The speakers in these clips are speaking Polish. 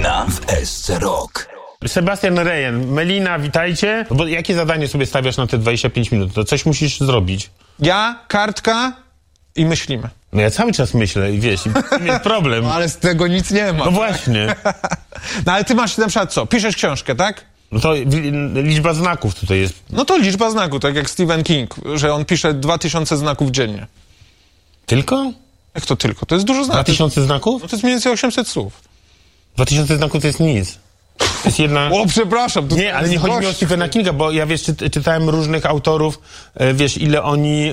Melina w SC Rock. Sebastian Rejent, Melina, witajcie. Bo jakie zadanie sobie stawiasz na te 25 minut? To coś musisz zrobić. Ja, kartka i myślimy. No ja cały czas myślę i wiesz, i jest problem. Ale z tego nic nie ma. No właśnie. No ale ty masz na przykład co? Piszesz książkę, tak? No to liczba znaków tutaj jest. No to liczba znaków, tak jak Stephen King, że on pisze 2000 znaków dziennie. Tylko? Jak to tylko? To jest dużo znaków. 2000 znaków? No to jest mniej więcej 800 słów. 2000 znaków to jest nic. To jest jedna... O, przepraszam. To Nie, ale nie chodzi mi o Stephena Kinga, bo ja wiesz, czytałem różnych autorów, wiesz, ile oni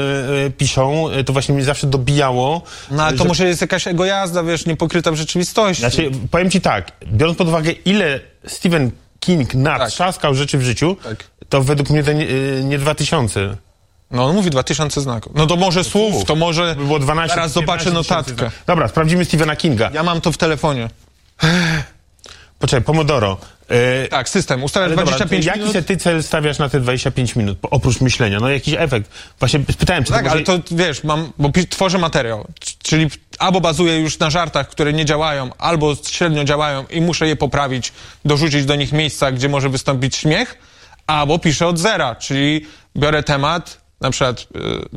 piszą, to właśnie mnie zawsze dobijało. No ale to może jest jakaś egojazda, wiesz, niepokryta w rzeczywistości. Znaczy, powiem ci tak, biorąc pod uwagę, ile Stephen King natrzaskał rzeczy w życiu, to według mnie to nie 2000. No on mówi 2000 znaków. No to może słów, to może... By było 12, Teraz zobaczę notatkę. Dobra, sprawdzimy Stephena Kinga. Ja mam to w telefonie. Poczekaj, Pomodoro. Tak, system. Ustawiasz 25 jaki minut. se ty cel stawiasz na te 25 minut, oprócz myślenia? No jakiś efekt. Właśnie pytałem, czy Tak, to może... ale to wiesz, bo tworzę materiał, czyli albo bazuję już na żartach, które nie działają, albo średnio działają i muszę je poprawić, dorzucić do nich miejsca, gdzie może wystąpić śmiech, albo piszę od zera, czyli biorę temat, na przykład,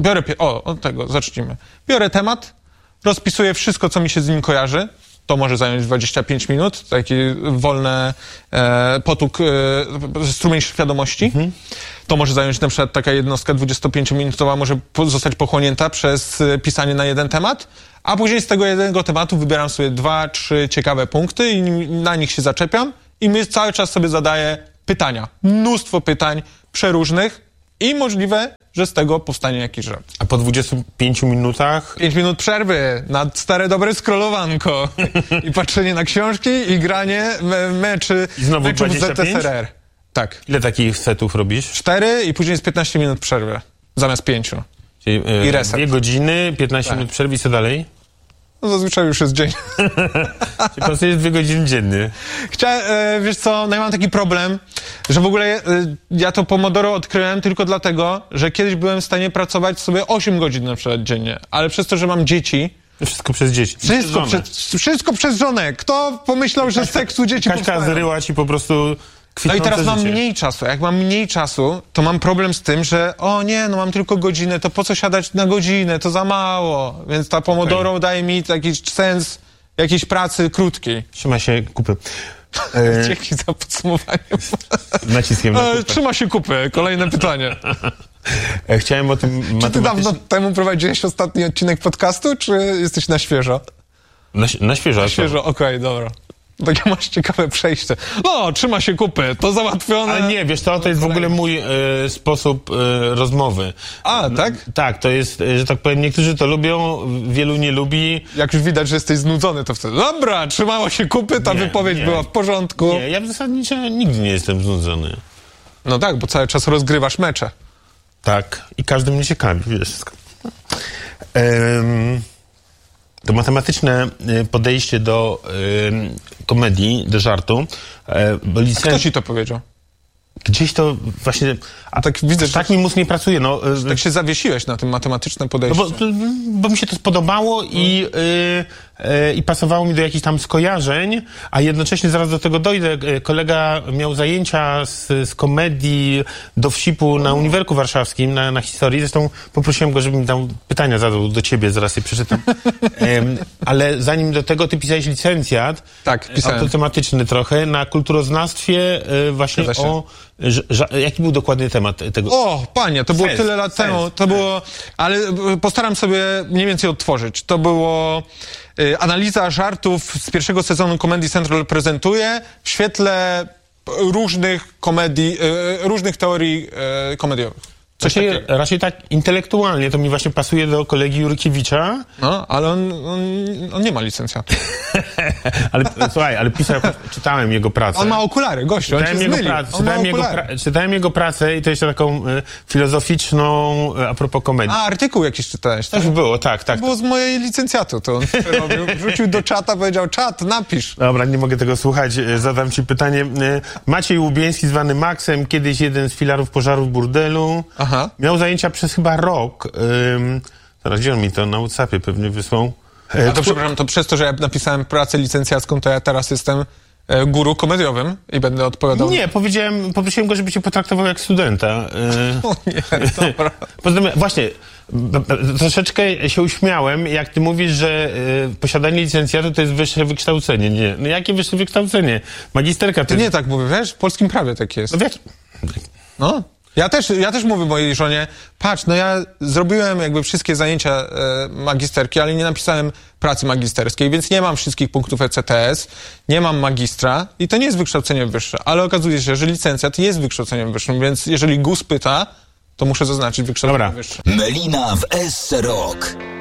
od tego zacznijmy. Biorę temat, rozpisuję wszystko, co mi się z nim kojarzy. To może zająć 25 minut, taki wolny potok, strumień świadomości. To może zająć na przykład taka jednostka 25-minutowa, może zostać pochłonięta przez pisanie na jeden temat, a później z tego jednego tematu wybieram sobie 2-3 ciekawe punkty i na nich się zaczepiam i cały czas sobie zadaję pytania. Mnóstwo pytań przeróżnych i możliwe, że z tego powstanie jakiś żart. A po 25 minutach... 5 minut przerwy na stare dobre scrollowanko i patrzenie na książki i granie meczów z ZSRR. Tak. Ile takich setów robisz? 4 i później jest 15 minut przerwy zamiast 5. Czyli, i reset. 2 godziny, 15 minut przerwy i co dalej? No zazwyczaj już jest dzień. Czyli po prostu jest 2 godziny dziennie. Wiesz co, no ja mam taki problem, że w ogóle ja to Pomodoro odkryłem tylko dlatego, że kiedyś byłem w stanie pracować sobie 8 godzin na przykład dziennie, ale przez to, że mam dzieci... Wszystko przez dzieci. Wszystko przez żonę. Kto pomyślał, że z seksu dzieci Kaśka zryła ci po prostu... No i teraz mam mniej czasu. Jak mam mniej czasu, to mam problem z tym, że mam tylko godzinę, to po co siadać na godzinę, to za mało. Więc ta Pomodoro daje mi taki sens jakiejś pracy krótkiej. Trzyma się kupy. Dzięki za podsumowanie. Naciskiem na kupę. Trzyma się kupy. Kolejne pytanie. Chciałem o tym... Czy ty dawno temu prowadziłeś ostatni odcinek podcastu, czy jesteś na świeżo? Na świeżo. Na świeżo, okej, dobra. Takie masz ciekawe przejście. No, trzyma się kupy, to załatwione. Ale nie, wiesz to jest w ogóle mój sposób rozmowy. A, tak? Tak, to jest, że tak powiem, niektórzy to lubią, wielu nie lubi. Jak już widać, że jesteś znudzony, to wtedy dobra, trzymało się kupy, ta wypowiedź była w porządku. Nie, ja w zasadzie nigdy nie jestem znudzony. No tak, bo cały czas rozgrywasz mecze. Tak, i każdy mnie ciekawi, wiesz. To matematyczne podejście do komedii, do żartu. Bo Kto ci to powiedział? Gdzieś to właśnie... A tak widzę, tak mi mózg nie pracuje. No, tak się zawiesiłeś na tym matematyczne podejście. No bo mi się to spodobało i pasowało mi do jakichś tam skojarzeń, a jednocześnie zaraz do tego dojdę. Kolega miał zajęcia z komedii, dowcipu na Uniwerku Warszawskim, na historii. Zresztą poprosiłem go, żeby mi tam pytania zadał do ciebie, zaraz je przeczytam. Ale zanim do tego, ty pisałeś licencjat. Tak, pisałem. Autotematyczny trochę, na kulturoznawstwie właśnie o... Jaki był dokładny temat tego? O, panie, to było tyle lat temu. To było, ale postaram sobie mniej więcej odtworzyć. To było analiza żartów z pierwszego sezonu Comedy Central prezentuje w świetle różnych komedii, różnych teorii komediowych. Raczej tak intelektualnie, to mi właśnie pasuje do kolegi Jurkiewicza. No, ale on nie ma licencjatu. ale pisał, czytałem jego pracę. On ma okulary, gościu, czytałem jego pracę i to jeszcze taką filozoficzną a propos komedii. A, artykuł jakiś czytałeś, tak? Też było, tak. To było z mojej licencjatu, to on wrzucił do czata, powiedział, czat, napisz. Dobra, nie mogę tego słuchać, zadam ci pytanie. Maciej Łubieński, zwany Maxem, kiedyś jeden z filarów pożaru w burdelu. Aha. Miał zajęcia przez chyba rok. Zaraz, gdzie on mi to na WhatsAppie pewnie wysłał. To przepraszam, to przez to, że ja napisałem pracę licencjacką, to ja teraz jestem guru komediowym i będę odpowiadał... Nie, poprosiłem go, żeby cię potraktował jak studenta. O nie, dobra. Poza tym, właśnie, troszeczkę się uśmiałem, jak ty mówisz, że posiadanie licencjatu to jest wyższe wykształcenie. Nie, no jakie wyższe wykształcenie? Magisterka to Ty nie tak mówię, wiesz? W polskim prawie tak jest. No wiesz... No. Ja też mówię mojej żonie, patrz, no ja zrobiłem jakby wszystkie zajęcia magisterki, ale nie napisałem pracy magisterskiej, więc nie mam wszystkich punktów ECTS, nie mam magistra i to nie jest wykształcenie wyższe, ale okazuje się, że licencjat jest wykształceniem wyższym, więc jeżeli GUS pyta, to muszę zaznaczyć wykształcenie wyższe. Melina w SC Rock.